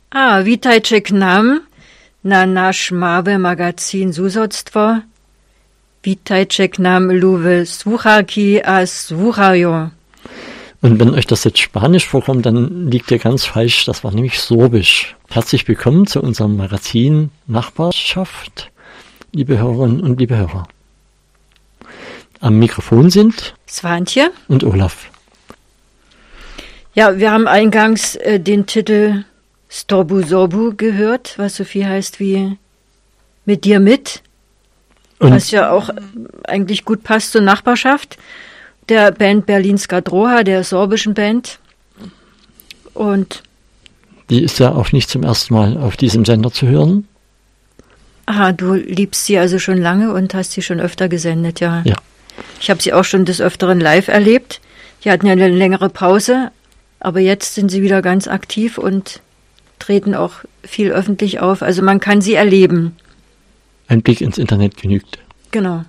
Witajcie k nam na nasz mały magazin Susoctwo. Witajcie k nam, liebe słucharki a słuchajo. Und wenn euch das jetzt Spanisch vorkommt, dann liegt ihr ganz falsch. Das war nämlich Sorbisch. Herzlich willkommen zu unserem Magazin Nachbarschaft, liebe Hörerinnen und liebe Hörer. Am Mikrofon sind Swantje und Olaf. Ja, wir haben eingangs den Titel Storbu Sorbu gehört, was so viel heißt wie mit dir mit, Und was ja auch eigentlich gut passt zur Nachbarschaft der Band Berlinska Droha, der sorbischen Band. Und die ist ja auch nicht zum ersten Mal auf diesem Sender zu hören. du liebst sie also schon lange und hast sie schon öfter gesendet, ja. Ja. Ich habe sie auch schon des Öfteren live erlebt. Die hatten ja eine längere Pause, aber jetzt sind sie wieder ganz aktiv und treten auch viel öffentlich auf. Also man kann sie erleben. Ein Blick ins Internet genügt. Genau.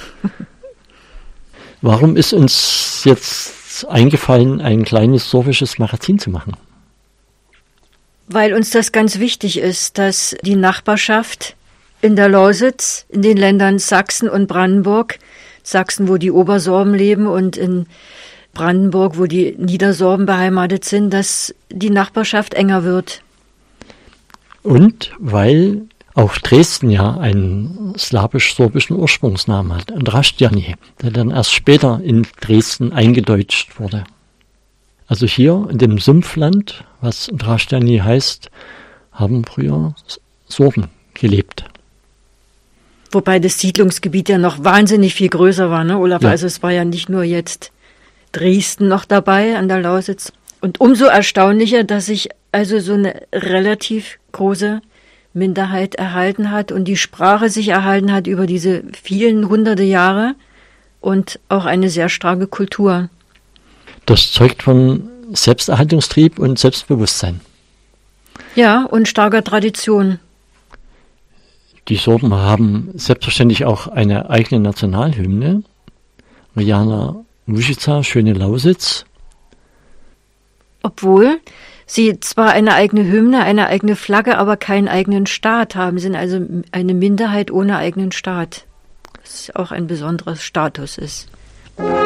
Warum ist uns jetzt eingefallen, ein kleines sorbisches Magazin zu machen? Weil uns das ganz wichtig ist, dass die Nachbarschaft in der Lausitz, in den Ländern Sachsen und Brandenburg, Sachsen, wo die Obersorben leben, und in Brandenburg, wo die Niedersorben beheimatet sind, dass die Nachbarschaft enger wird. Und weil auch Dresden ja einen slawisch-sorbischen Ursprungsnamen hat, Drastjany, der dann erst später in Dresden eingedeutscht wurde. Also hier in dem Sumpfland, was Drastjany heißt, haben früher Sorben gelebt. Wobei das Siedlungsgebiet ja noch wahnsinnig viel größer war, ne, Olaf? Ja. Also es war ja nicht nur jetzt Dresden noch dabei an der Lausitz. Und umso erstaunlicher, dass sich also so eine relativ große Minderheit erhalten hat und die Sprache sich erhalten hat über diese vielen hunderte Jahre und auch eine sehr starke Kultur. Das zeugt von Selbsterhaltungstrieb und Selbstbewusstsein. Ja, und starker Tradition. Die Sorben haben selbstverständlich auch eine eigene Nationalhymne. Riana Vujica, Schöne Lausitz. Obwohl sie zwar eine eigene Hymne, eine eigene Flagge, aber keinen eigenen Staat haben, sind also eine Minderheit ohne eigenen Staat. Was auch ein besonderer Status ist.